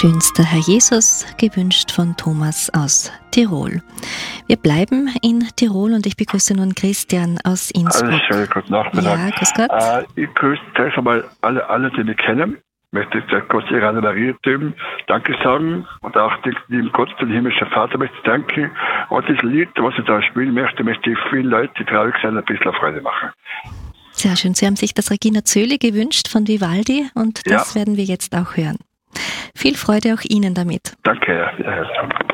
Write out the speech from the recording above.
Schönster Herr Jesus, gewünscht von Thomas aus Tirol. Wir bleiben in Tirol und ich begrüße nun Christian aus Innsbruck. Alles schön, guten Nachmittag. Ja, grüß Gott. Ich grüße zuerst einmal alle, die mich kennen. Ich möchte jetzt der Gott ihre Maria Danke sagen und auch dem lieben Gott, dem himmlischen Vater, möchte ich danken. Und das Lied, was ich da spielen möchte ich vielen Leuten, die traurig sind, ein bisschen Freude machen. Sehr schön. Sie haben sich das Regina Zöli gewünscht von Vivaldi und das werden wir jetzt auch hören. Viel Freude auch Ihnen damit. Danke, ja.